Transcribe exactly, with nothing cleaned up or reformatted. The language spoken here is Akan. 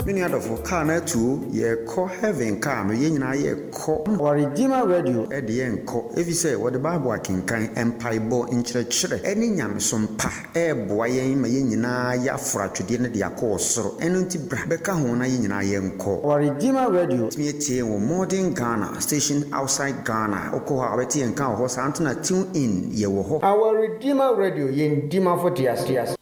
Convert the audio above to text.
Many other for car na two ye call heaven car no ye nyina ye call or Redeemer Radio e de en call if you say what the Bible akenkan empire bo nkyerɛkyerɛ ɛne nyamesom pa e boa yɛn ma ye nyina ya fra twede ne de akɔ soro ɛno nti bra bɛka ho na ye nyina ye nkɔ or Redeemer Radio me tie wo modern Ghana station outside Ghana okɔ ha bɛtie nka ho sa antena tune in ye wo ho our Redeemer Radio ye ndima for dias dias